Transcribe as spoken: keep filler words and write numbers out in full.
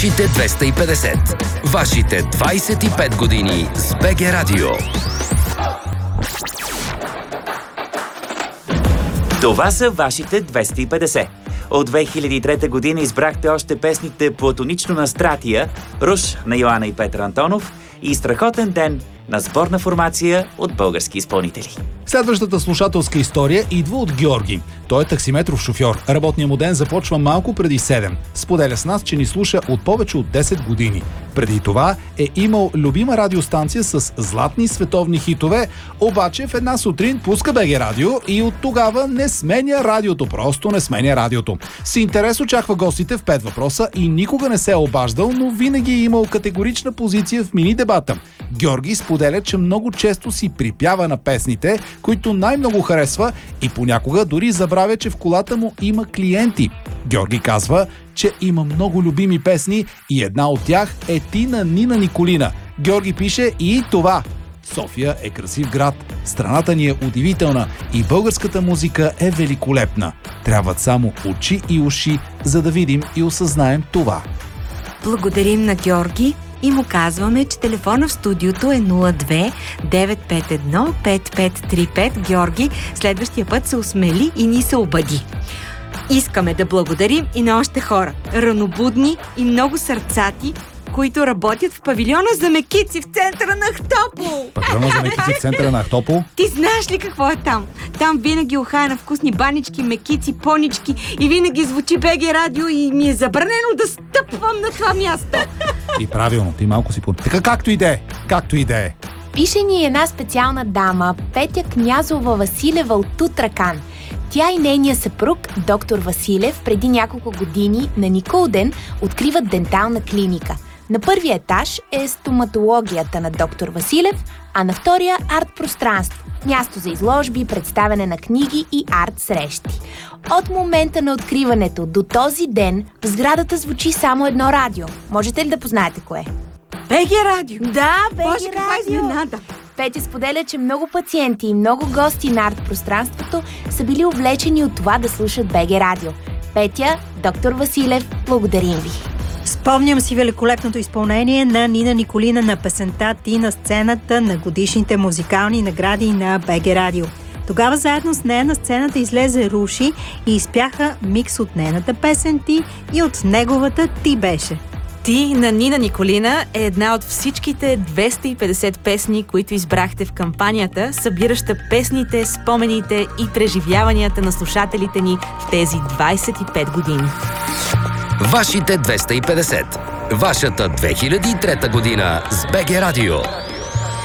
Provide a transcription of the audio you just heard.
Вашите двеста и петдесет. Вашите двайсет и пет години с БГ Радио. Това са вашите двеста и петдесет. От две хиляди и трета година избрахте още песните "Платонично на Стратия", "Руш" на Йоана и Петър Антонов и "Страхотен ден" на сборна формация от български изпълнители. Следващата слушателска история идва от Георги. Той е таксиметров шофьор. Работният му ден започва малко преди седем. Споделя с нас, че ни слуша от повече от десет години. Преди това е имал любима радиостанция с златни световни хитове, обаче в една сутрин пуска БГ Радио и от тогава не сменя радиото. Просто не сменя радиото. С интерес очаква гостите в пет въпроса и никога не се е обаждал, но винаги е имал категорична позиция в мини дебата. Георги споделя, че много често си припява на песните, които най-много харесва и понякога дори забравя, че в колата му има клиенти. Георги казва, че има много любими песни и една от тях е "Ти" на Нина Николина. Георги пише и това: София е красив град, страната ни е удивителна и българската музика е великолепна. Трябват само очи и уши, за да видим и осъзнаем това. Благодарим на Георги и му казваме, че телефона в студиото е нула две девет пет едно пет пет три пет. Георги следващия път се осмели и ни се обади. Искаме да благодарим и на още хора, ранобудни и много сърцати, които работят в павилиона за мекици в центъра на Ахтопол. Павилиона за мекици в центъра на Ахтопол? Ти знаеш ли какво е там? Там винаги ухая на вкусни банички, мекици, понички и винаги звучи БГ Радио и ми е забранено да стъпвам на това място. И правилно, ти малко си по... Така както и да е, както и да е. Пише ни една специална дама, Петя Князова Василева от Тутракан. Тя и нейния съпруг, доктор Василев, преди няколко години на Николден откриват дентална клиника. На първия етаж е стоматологията на доктор Василев, а на втория – арт-пространство. Място за изложби, представяне на книги и арт-срещи. От момента на откриването до този ден в сградата звучи само едно радио. Можете ли да познаете кое? БГ Радио! Да, БГ Боже, каква изненада! Петя споделя, че много пациенти и много гости на арт-пространството са били увлечени от това да слушат БГ Радио. Петя, доктор Василев, благодарим ви! Спомням си великолепното изпълнение на Нина Николина на песента "Ти" на сцената на годишните музикални награди на БГ Радио. Тогава заедно с нея на сцената излезе Руши и изпяха микс от нейната песен "Ти" и от неговата "Ти" беше. "Ти" на Нина Николина е една от всичките двеста и петдесет песни, които избрахте в кампанията, събираща песните, спомените и преживяванията на слушателите ни в тези двайсет и пет години. Вашите двеста и петдесет. Вашата две хиляди и трета година с БГ Радио.